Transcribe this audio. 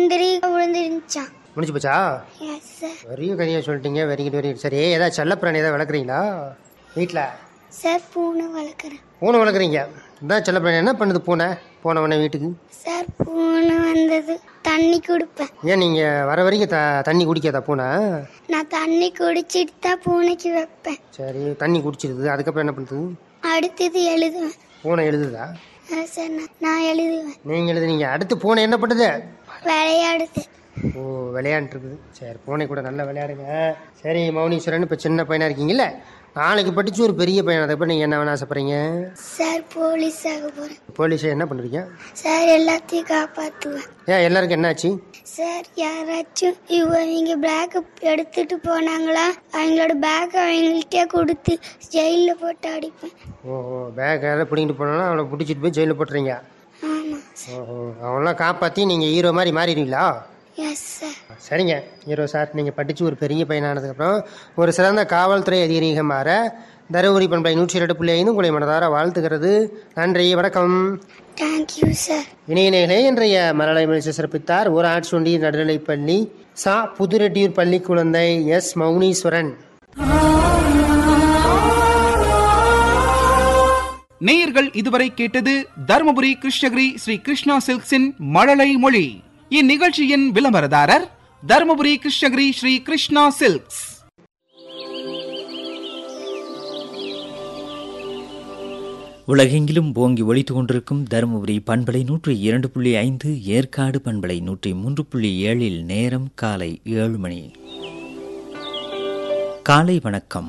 முந்திரி விழுந்துருந்துச்சான். முடிஞ்சு போச்சா? Yes sir. பெரிய கதையாக சொல்லிட்டீங்க. Very good very good. சரி, ஏதாவது செல்லப்பிராணி ஏதாவது வளர்க்குறீங்களா வீட்டில்? சார் பூனை வளர்க்குறேன். பூனை வளர்க்குறீங்க? இதான் செல்லப்பிராணி. என்ன பண்ணுது பூனை போனவொடனே வீட்டுக்கு? சார் பூனை வந்தது தண்ணி குடிப்பேன். ஏன் நீங்கள் வர வரைக்கும் தண்ணி குடிக்காதா பூனை? நான் தண்ணி குடிச்சிட்டு தான் பூனைக்கு வைப்பேன். சரி, தண்ணி குடிச்சிருது. அதுக்கப்புறம் என்ன பண்ணுது? அடுத்தது எழுதுவேன். பூனை எழுதுதா? சார் நான் எழுதுவேன். நீங்கள் எழுதுனீங்க. அடுத்து பூனை என்ன பண்ணுது? விளையாடுது. ஓ, விளையாண்டுருக்குது. சரி, பூனை கூட நல்லா விளையாடுங்க. சரி மௌனீஸ்வரன், இப்போ சின்ன பையனாக இருக்கீங்கல்ல, நாளைக்கு படித்து ஒரு பெரிய பையன் அதுக்கப்புறம் நீங்கள் என்ன வேணும் ஆசைப்படுறீங்க? சார் போலீஸ் ஆக போகிறேன். போலீஸை என்ன பண்ணுறீங்க? சார் எல்லாத்தையும் காப்பாற்றுவேன். ஏன் எல்லாருக்கும் என்னாச்சு? சார் யாராச்சும் இவங்க பேக் எடுத்துட்டு போனாங்களா, அவங்களோட பேக் அவங்கள்ட்டே கொடுத்து ஜெயிலில் போட்டு அடிப்பேன். ஓஹோ, பேக் யாராவது பிடிங்கிட்டு போனாலும் அவளை பிடிச்சிட்டு போய் ஜெயிலில் போட்டுறீங்க. ஆமாம். ஓஹோ, அவங்களாம் காப்பாற்றி நீங்கள் ஹீரோ மாதிரி மாறிடுவீங்களா? Yes sir. சரிங்க ஹீரோ சார், நீங்கள் படித்து ஒரு பெரிய பையனானதுக்கப்புறம் ஒரு சிறந்த காவல்துறை அதிகாரியாக மாற தருமபுரி பண்பலை 102.5 உங்களை மனதார வாழ்த்துக்கிறது. நன்றி, வணக்கம். Thank you sir. இணையநேயர்களே, இன்றைய மலயாள நிகழ்ச்சி சிறப்பித்தார் ஊராட்சி ஒன்றிய நடுநிலைப்பள்ளி சா புதுரெட்டியூர் பள்ளி குழந்தை எஸ் மௌனீஸ்வரன். நேயர்கள் இதுவரை கேட்டது தருமபுரி கிருஷ்ணகிரி ஸ்ரீ கிருஷ்ணா சில்க்ஸின் மழலை மொழி. இந்நிகழ்ச்சியின் விளம்பரதாரர் தருமபுரி கிருஷ்ணகிரி ஸ்ரீ கிருஷ்ணா சில்க்ஸ். உலகெங்கிலும் ஓங்கி ஒலித்து கொண்டிருக்கும் தருமபுரி பண்பலை 102.5, ஏற்காடு பண்பலை 103.7 நேரம் காலை 7 மணி. காலை வணக்கம்.